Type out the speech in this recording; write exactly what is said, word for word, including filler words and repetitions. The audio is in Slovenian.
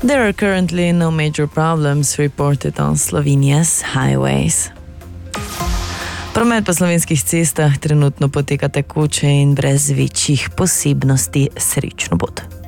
There are currently no major problems reported on Slovenia's highways. Promet po slovenskih cestah trenutno poteka tekoče in brez večjih posebnosti. Srečno pot.